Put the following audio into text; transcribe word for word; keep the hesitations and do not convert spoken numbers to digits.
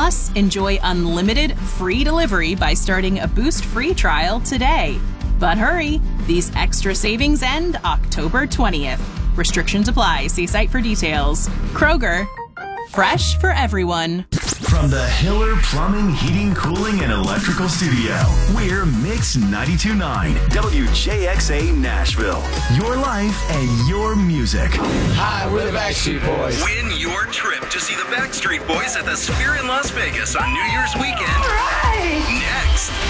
Plus, enjoy unlimited free delivery by starting a Boost free trial today. But hurry, these extra savings end October twentieth. Restrictions apply. See site for details. Kroger, fresh for everyone. From the Hiller Plumbing, Heating, Cooling, and Electrical Studio, we're Mix ninety-two point nine, W J X A Nashville. Your life and your music. Hi, we're the Backstreet Boys. Win your trip to see the Backstreet Boys at the Sphere in Las Vegas on New Year's weekend. All right! Next.